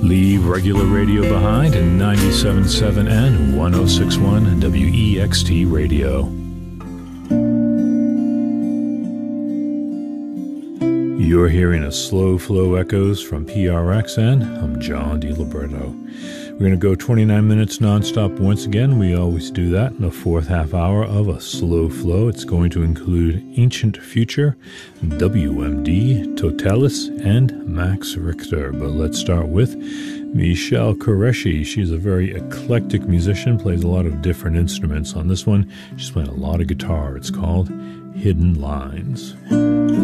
Leave regular radio behind in 97.7 and 106.1 WEXT Radio. You're hearing a Slow Flow Echoes from PRXN. I'm John DiLiberto. We're going to go 29 minutes nonstop once again. We always do that in the fourth half hour of a slow flow. It's going to include Ancient Future, WMD, Totalis, and Max Richter. But let's start with Michelle Qureshi. She's a very eclectic musician, plays a lot of different instruments. On this one, she's playing a lot of guitar. It's called Hidden Lines.